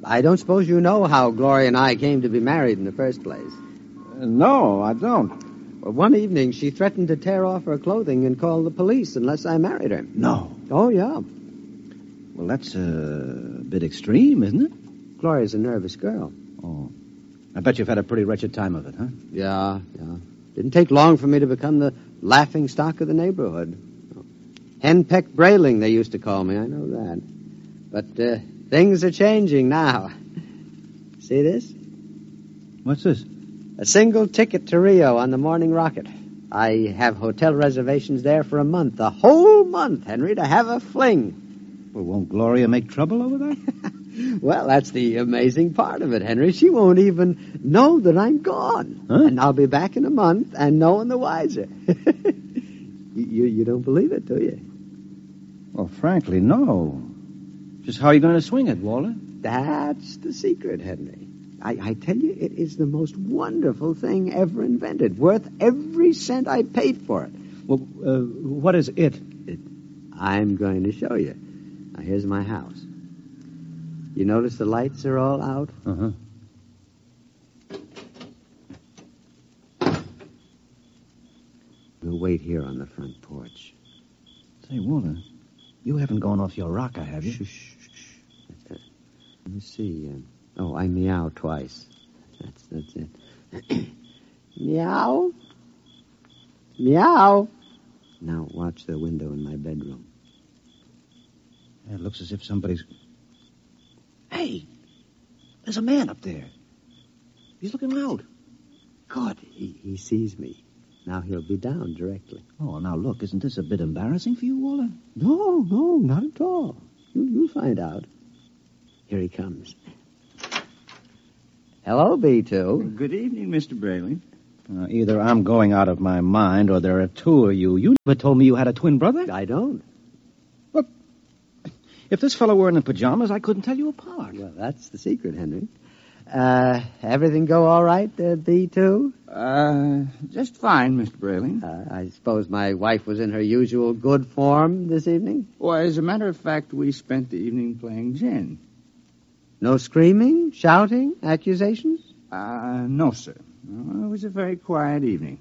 I don't suppose you know how Gloria and I came to be married in the first place. No, I don't. Well, one evening, she threatened to tear off her clothing and call the police unless I married her. No. Oh, yeah. Well, that's a bit extreme, isn't it? Gloria's a nervous girl. Oh. I bet you've had a pretty wretched time of it, huh? Yeah. Didn't take long for me to become the laughing stock of the neighborhood. Henpeck Brayling, they used to call me. I know that. But things are changing now. See this? What's this? A single ticket to Rio on the morning rocket. I have hotel reservations there for a month. A whole month, Henry, to have a fling. Well, won't Gloria make trouble over that? Well, that's the amazing part of it, Henry. She won't even know that I'm gone. Huh? And I'll be back in a month and no one the wiser. You don't believe it, do you? Well, frankly, no. Just how are you going to swing it, Walter? That's the secret, Henry. I tell you, it is the most wonderful thing ever invented. Worth every cent I paid for it. Well, what is it? I'm going to show you. Now, here's my house. You notice the lights are all out? Uh-huh. We'll wait here on the front porch. Say, Walter, you haven't gone off your rocker, have you? Shh. Let me see. I meow twice. That's it. Meow. Meow. Now watch the window in my bedroom. It looks as if somebody's... Hey, there's a man up there. He's looking out. Good. He sees me. Now he'll be down directly. Oh, now look, isn't this a bit embarrassing for you, Walter? No, not at all. You'll find out. Here he comes. Hello, B2. Good evening, Mr. Brayling. Either I'm going out of my mind or there are two of you. You never told me you had a twin brother. I don't. Look, if this fellow were in the pajamas, I couldn't tell you apart. Well, that's the secret, Henry. Everything go all right, B2? Just fine, Mr. Brayling. I suppose my wife was in her usual good form this evening? Well, as a matter of fact, we spent the evening playing gin. No screaming, shouting, accusations? No, sir. It was a very quiet evening.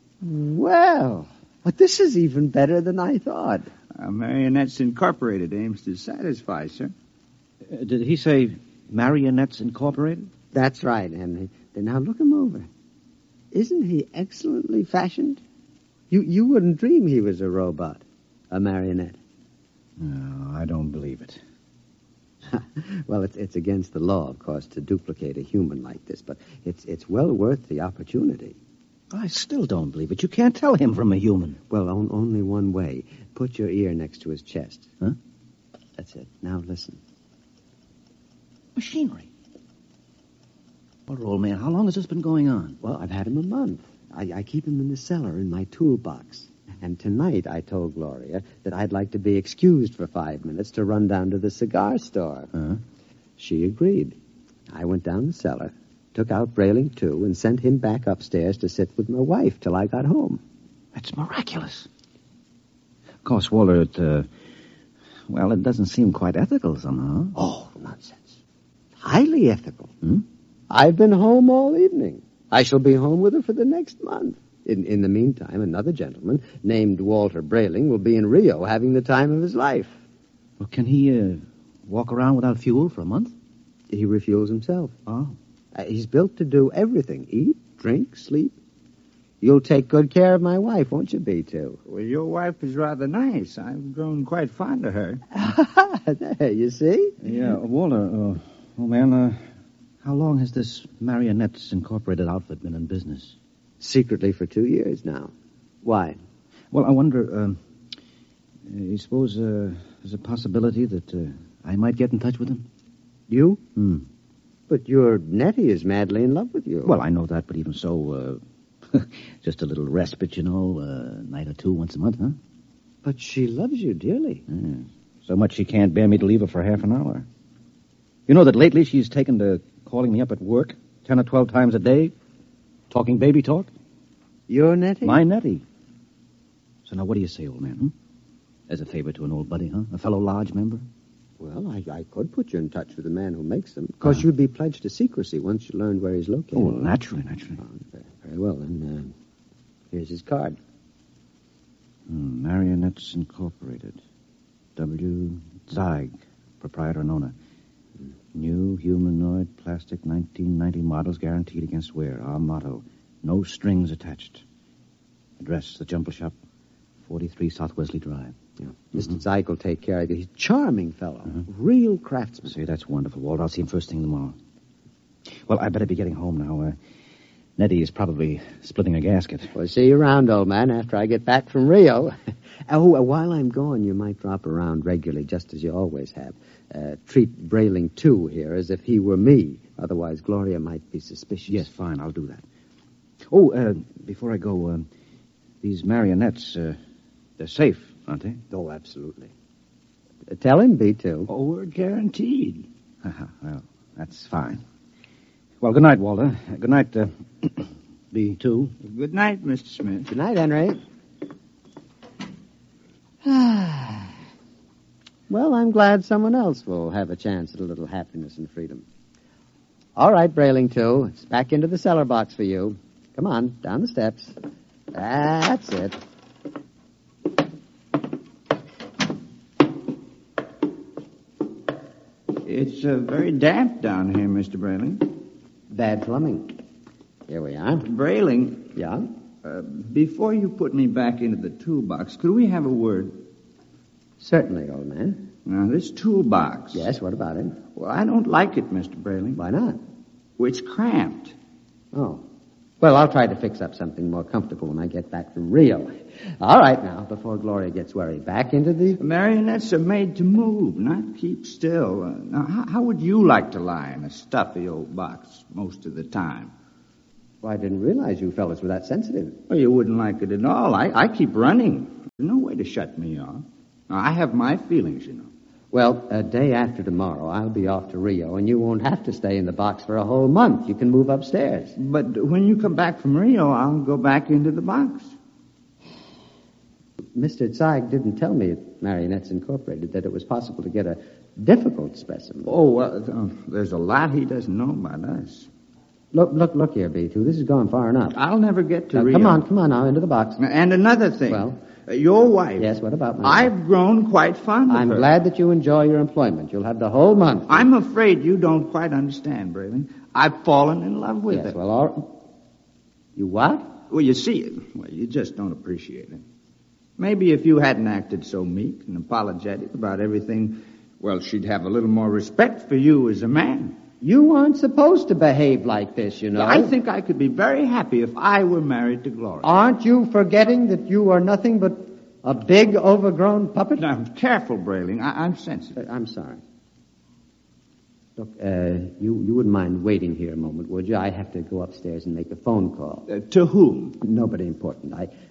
Well, but this is even better than I thought. Marionettes Incorporated aims to satisfy, sir. Did he say Marionettes Incorporated? That's right, Henry. Now look him over. Isn't he excellently fashioned? You wouldn't dream he was a robot, a marionette. No, I don't believe it. Well, it's against the law, of course, to duplicate a human like this, but it's well worth the opportunity. I still don't believe it. You can't tell him from a human. Well, only one way. Put your ear next to his chest. Huh? That's it. Now listen. Machinery. Well, old man, how long has this been going on? Well, I've had him a month. I keep him in the cellar in my toolbox. And tonight I told Gloria that I'd like to be excused for 5 minutes to run down to the cigar store. Huh? She agreed. I went down the cellar, took out Brayling, too, and sent him back upstairs to sit with my wife till I got home. That's miraculous. Of course, Walter, it doesn't seem quite ethical somehow. Oh, nonsense. Highly ethical. Hmm? I've been home all evening. I shall be home with her for the next month. In the meantime, another gentleman named Walter Brayling will be in Rio having the time of his life. Well, can he walk around without fuel for a month? He refuels himself. Oh. He's built to do everything. Eat, drink, sleep. You'll take good care of my wife, won't you, B2? Well, your wife is rather nice. I've grown quite fond of her. There, you see? Yeah, Walter, how long has this Marionettes Incorporated outfit been in business? Secretly for 2 years now. Why? Well, I wonder, you suppose there's a possibility that I might get in touch with him? You? Hmm. But your Nettie is madly in love with you. Well, I know that, but even so, just a little respite, a night or two once a month, huh? But she loves you dearly. Yeah. So much she can't bear me to leave her for half an hour. You know that lately she's taken to calling me up at work 10 or 12 times a day, talking baby talk? Your Nettie? My Nettie. So now what do you say, old man, As a favor to an old buddy, huh? A fellow lodge member? Well, I could put you in touch with the man who makes them. Of course, you'd be pledged to secrecy once you learned where he's located. Oh, well, naturally. Very well, then. Here's his card. Marionettes Incorporated. W. Zeig, proprietor and owner. New humanoid plastic 1990 models guaranteed against wear. Our motto, no strings attached. Address, the Jumble Shop, 43 South Wesley Drive. Yeah. Mr. Zeig will take care of you. He's a charming fellow. Real craftsman. Say, that's wonderful, Walt. I'll see him first thing tomorrow. Well, I better be getting home now. Nettie is probably splitting a gasket. We'll see you around, old man, after I get back from Rio. While I'm gone, you might drop around regularly, just as you always have. Treat Brayling, too, here, as if he were me. Otherwise, Gloria might be suspicious. Yes, fine, I'll do that. Oh, before I go, these marionettes, they're safe, aren't they? Oh, absolutely. Tell him, B2. Oh, we're guaranteed. Well, that's fine. Well, good night, Walter. Good night, B2. Good night, Mr. Smith. Good night, Henry. Well, I'm glad someone else will have a chance at a little happiness and freedom. All right, Brayling, too. It's back into the cellar box for you. Come on, down the steps. That's it. It's very damp down here, Mr. Brayling. Bad plumbing. Here we are. Brayling, Yeah? before you put me back into the toolbox, could we have a word? Certainly, old man. Now, this toolbox. Yes, what about it? Well, I don't like it, Mr. Brayling. Why not? Well, it's cramped. Oh. Well, I'll try to fix up something more comfortable when I get back from Rio. All right, now, before Gloria gets worried. Back into the... Marionettes are made to move, not keep still. Now, how would you like to lie in a stuffy old box most of the time? Well, I didn't realize you fellas were that sensitive. Well, you wouldn't like it at all. I keep running. There's no way to shut me off. Now, I have my feelings, you know. Well, a day after tomorrow, I'll be off to Rio, and you won't have to stay in the box for a whole month. You can move upstairs. But when you come back from Rio, I'll go back into the box. Mr. Zeig didn't tell me at Marionettes Incorporated that it was possible to get a difficult specimen. Oh, well, there's a lot he doesn't know about us. Look here, B2. This has gone far enough. I'll never get to Now, Rio. come on now, into the box. And another thing. Well? Your wife. Yes, what about my wife? I've grown quite fond of her. I'm glad that you enjoy your employment. You'll have the whole month. I'm afraid you don't quite understand, Brayling. I've fallen in love with her. Yes, well, all... You what? Well, you see, you just don't appreciate it. Maybe if you hadn't acted so meek and apologetic about everything, well, she'd have a little more respect for you as a man. You aren't supposed to behave like this, you know. I think I could be very happy if I were married to Gloria. Aren't you forgetting that you are nothing but a big, overgrown puppet? Now, careful, Brayling. I'm sensitive. I'm sorry. Look, you wouldn't mind waiting here a moment, would you? I have to go upstairs and make a phone call. To whom? Nobody important.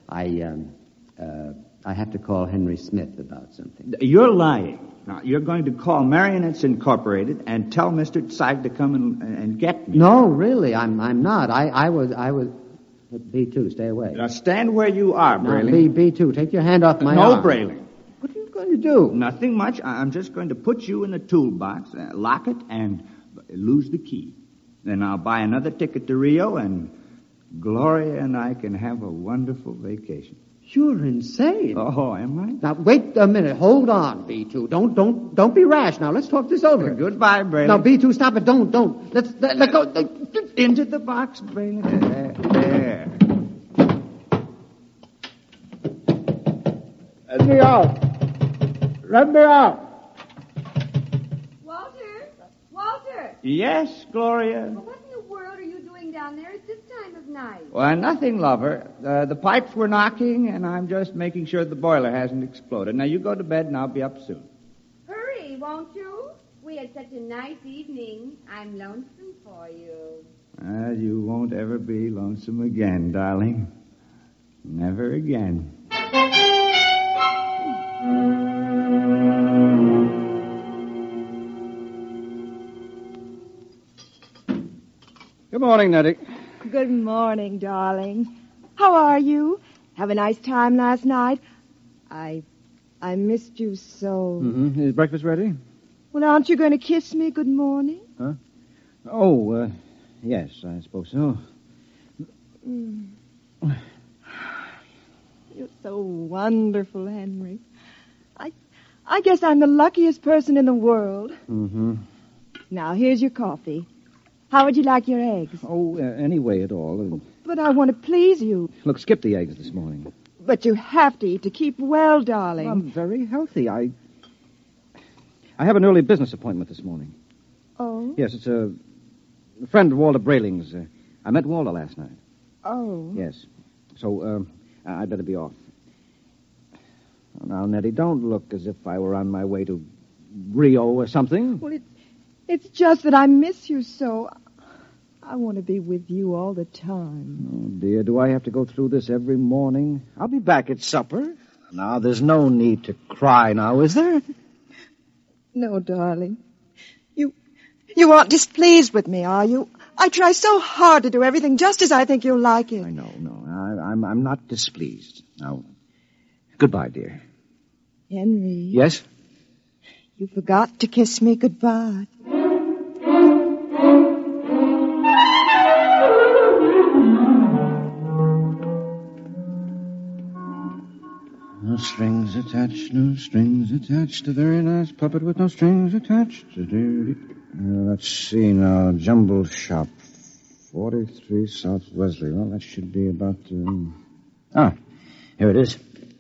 I have to call Henry Smith about something. You're lying. Now, you're going to call Marionettes Incorporated and tell Mr. Zeig to come and get me. No, really, I'm not. I was... B2, stay away. Now, stand where you are, Now, Brayling. B2, take your hand off my No, arm. Brayling. What are you going to do? Nothing much. I'm just going to put you in a toolbox, lock it, and lose the key. Then I'll buy another ticket to Rio, and Gloria and I can have a wonderful vacation. You're insane. Oh, am I? Now, wait a minute. Hold on, B2. Don't be rash. Now, let's talk this over. Goodbye, Brayling. Now, B2, stop it. Don't. Let go. Into the box, Brayling. There. Let me out. Let me out. Walter! Yes, Gloria? Well, what in the world are you doing down there at this time of night? Well, nothing, lover. The pipes were knocking, and I'm just making sure the boiler hasn't exploded. Now, you go to bed, and I'll be up soon. Hurry, won't you? We had such a nice evening. I'm lonesome for you. You won't ever be lonesome again, darling. Never again. Good morning, Nettie. Good morning, darling. How are you? Have a nice time last night? I missed you so. Mm-hmm. Is breakfast ready? Well, aren't you going to kiss me good morning? Huh? Oh, yes, I suppose so. You're so wonderful, Henry. I guess I'm the luckiest person in the world. Mm-hmm. Now, here's your coffee. How would you like your eggs? Oh, any way at all. But I want to please you. Look, skip the eggs this morning. But you have to eat to keep well, darling. I'm very healthy. I have an early business appointment this morning. Oh? Yes, it's a friend of Walter Brayling's. I met Walter last night. Oh. Yes. So, I'd better be off. Now, Nettie, don't look as if I were on my way to Rio or something. Well, it's just that I miss you so. I want to be with you all the time. Oh, dear, do I have to go through this every morning? I'll be back at supper. Now, there's no need to cry now, is there? No, darling. You aren't displeased with me, are you? I try so hard to do everything just as I think you'll like it. I know. I'm not displeased. Now, goodbye, dear. Henry. Yes? You forgot to kiss me goodbye. No strings attached. A very nice puppet with no strings attached. Let's see now. Jumble Shop. 43 South Wesley. Well, that should be about... here it is.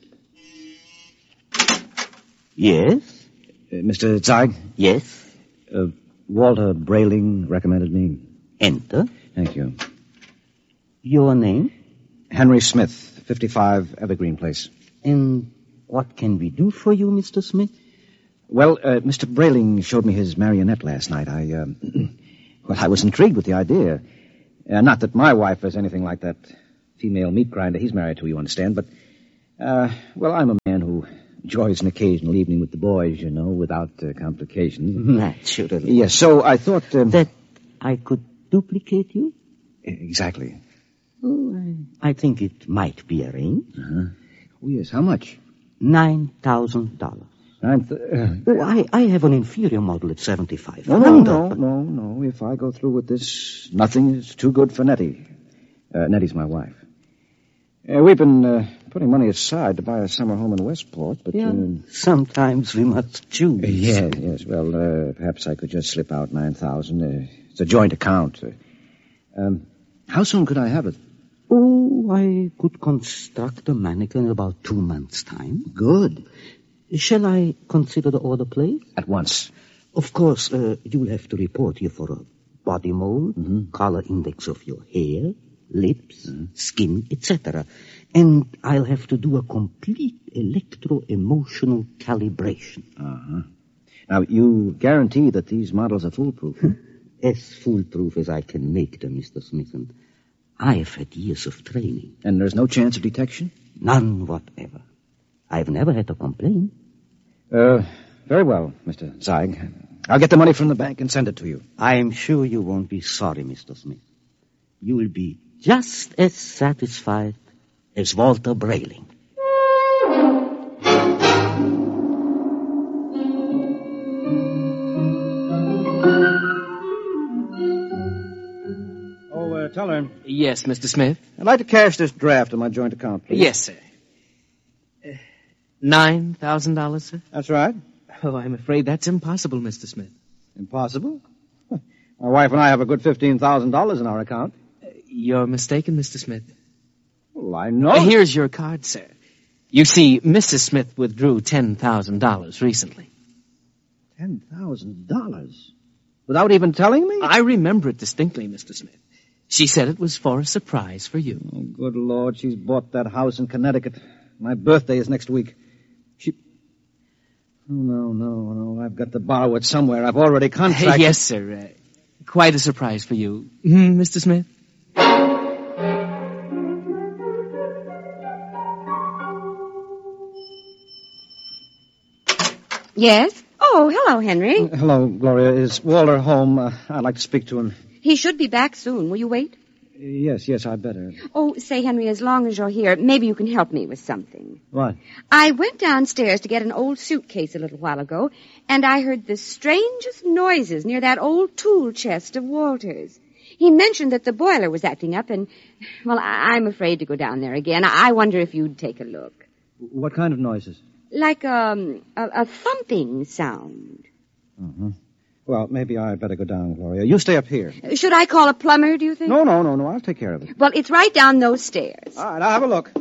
Yes? Mr. Zeig? Yes? Walter Brayling recommended me. Enter. Thank you. Your name? Henry Smith, 55 Evergreen Place. And what can we do for you, Mr. Smith? Well, Mr. Brayling showed me his marionette last night. I was intrigued with the idea. Not that my wife is anything like that female meat grinder he's married to, you understand, but, I'm a man who enjoys an occasional evening with the boys, without complications. Naturally. Yes, so I thought... that I could duplicate you? Exactly. Oh, I think it might be arranged. Uh-huh. Oh, yes, how much? $9,000. I have an inferior model at $7,500. No. If I go through with this, nothing is too good for Nettie. Nettie's my wife. We've been putting money aside to buy a summer home in Westport, but... sometimes we must choose. Yes. Well, perhaps I could just slip out $9,000. It's a joint account. How soon could I have it? Oh, I could construct a mannequin in about 2 months' time. Good. Shall I consider the order placed? At once. Of course, you'll have to report here for a body mold, color index of your hair, lips, skin, etc. And I'll have to do a complete electro-emotional calibration. Uh-huh. Now, you guarantee that these models are foolproof? As foolproof as I can make them, Mr. Smith. And I've had years of training. And there's no chance of detection? None whatever. I've never had a complaint. Very well, Mr. Zeig. I'll get the money from the bank and send it to you. I'm sure you won't be sorry, Mr. Smith. You'll be just as satisfied as Walter Brayling. Teller. Yes, Mr. Smith? I'd like to cash this draft on my joint account, please. Yes, sir. $9,000, sir? That's right. Oh, I'm afraid that's impossible, Mr. Smith. Impossible? My wife and I have a good $15,000 in our account. You're mistaken, Mr. Smith. Well, I know. Here's your card, sir. You see, Mrs. Smith withdrew $10,000 recently. $10,000? Without even telling me? I remember it distinctly, Mr. Smith. She said it was for a surprise for you. Oh, good Lord, she's bought that house in Connecticut. My birthday is next week. Oh, no. I've got to borrow it somewhere. I've already contracted... Yes, sir. Quite a surprise for you. Mr. Smith? Yes? Oh, hello, Henry. Hello, Gloria. Is Walter home? I'd like to speak to him. He should be back soon. Will you wait? Yes, I'd better. Oh, say, Henry, as long as you're here, maybe you can help me with something. What? I went downstairs to get an old suitcase a little while ago, And I heard the strangest noises near that old tool chest of Walter's. He mentioned that the boiler was acting up, and, well, I'm afraid to go down there again. I wonder if you'd take a look. What kind of noises? Like a thumping sound. Uh-huh. Well, maybe I'd better go down, Gloria. You stay up here. Should I call a plumber, do you think? No. I'll take care of it. Well, it's right down those stairs. All right, I'll have a look.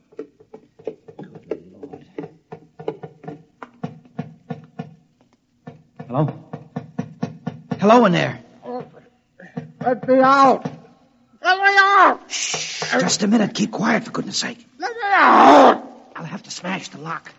Hello? Hello in there. Let me out! Let me out! Shh, just a minute. Keep quiet, for goodness sake. Let me out! I'll have to smash the lock.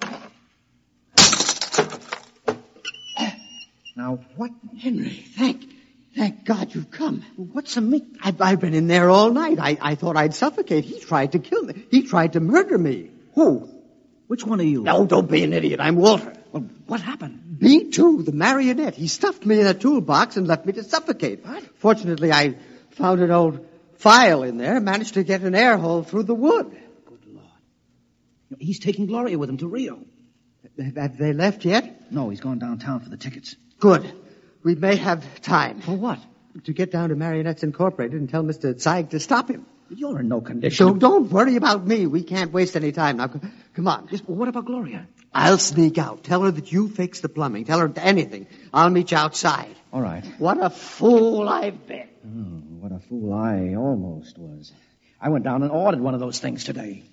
Now, what? Henry, thank God you've come. What's the meat? I've been in there all night. I thought I'd suffocate. He tried to kill me. He tried to murder me. Who? Which one of you? No, don't be an idiot. I'm Walter. Well, what happened? Me too, the marionette. He stuffed me in a toolbox and left me to suffocate. What? Fortunately, I found an old file in there, managed to get an air hole through the wood. Good Lord. He's taking Gloria with him to Rio. Have they left yet? No, he's gone downtown for the tickets. Good. We may have time. For what? To get down to Marionettes Incorporated and tell Mr. Zeig to stop him. You're in no condition. So don't worry about me. We can't waste any time. Now, come on. Yes, but what about Gloria? I'll sneak out. Tell her that you fixed the plumbing. Tell her anything. I'll meet you outside. All right. What a fool I've been. Oh, what a fool I almost was. I went down and ordered one of those things today.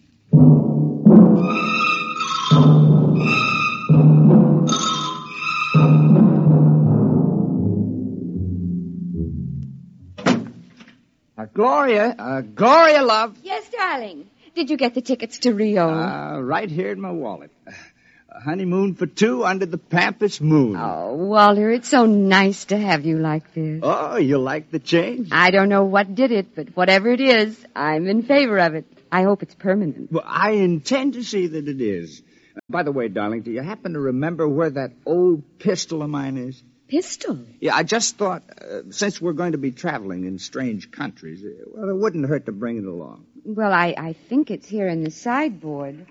Gloria, love. Yes, darling. Did you get the tickets to Rio? Right here in my wallet. A honeymoon for two under the Pampas moon. Oh, Walter, it's so nice to have you like this. Oh, you like the change? I don't know what did it, but whatever it is, I'm in favor of it. I hope it's permanent. Well, I intend to see that it is. By the way, darling, do you happen to remember where that old pistol of mine is? Pistol? Yeah, I just thought, since we're going to be traveling in strange countries, well, it wouldn't hurt to bring it along. Well, I think it's here in the sideboard.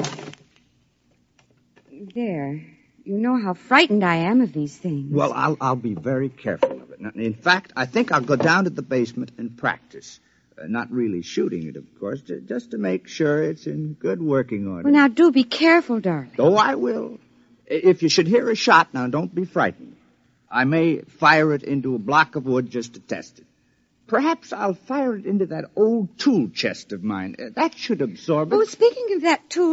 There. You know how frightened I am of these things. Well, I'll be very careful of it. Now, in fact, I think I'll go down to the basement and practice. Not really shooting it, of course, just to make sure it's in good working order. Well, now, do be careful, darling. Oh, I will. If you should hear a shot, now, don't be frightened. I may fire it into a block of wood just to test it. Perhaps I'll fire it into that old tool chest of mine. That should absorb it. Oh, speaking of that tool